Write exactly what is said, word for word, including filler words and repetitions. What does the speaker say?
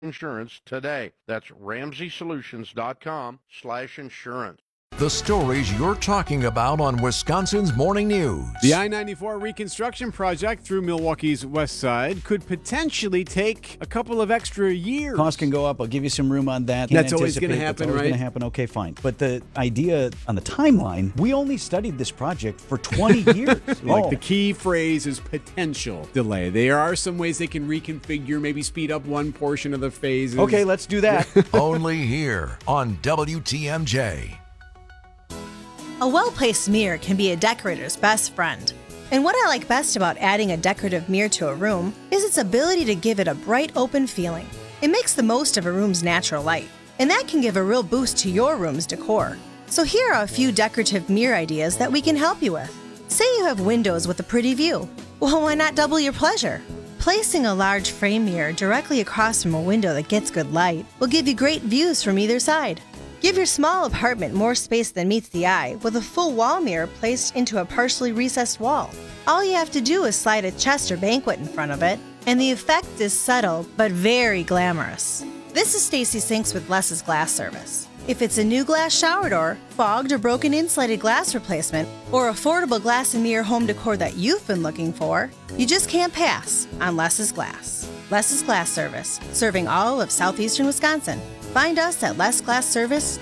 insurance today. That's ramsey solutions dot com slash insurance. The stories you're talking about on Wisconsin's Morning News. The I ninety-four reconstruction project through Milwaukee's west side could potentially take a couple of extra years. Costs can go up. I'll give you some room on that. That's always going to happen, That's always right? going to happen. Okay, fine. But the idea on the timeline, we only studied this project for twenty years. Like oh. the key phrase is potential delay. There are some ways they can reconfigure, maybe speed up one portion of the phases. Okay, let's do that. Only here on W T M J. A well-placed mirror can be a decorator's best friend. And what I like best about adding a decorative mirror to a room is its ability to give it a bright, open feeling. It makes the most of a room's natural light, and that can give a real boost to your room's decor. So here are a few decorative mirror ideas that we can help you with. Say you have windows with a pretty view. Well, why not double your pleasure? Placing a large frame mirror directly across from a window that gets good light will give you great views from either side. Give your small apartment more space than meets the eye with a full wall mirror placed into a partially recessed wall. All you have to do is slide a chest or banquet in front of it, and the effect is subtle but very glamorous. This is Stacy Sinks with Less's Glass Service. If it's a new glass shower door, fogged or broken insulated glass replacement, or affordable glass and mirror home decor that you've been looking for, you just can't pass on Less's Glass. Less's Glass Service, serving all of southeastern Wisconsin. Find us at less glass service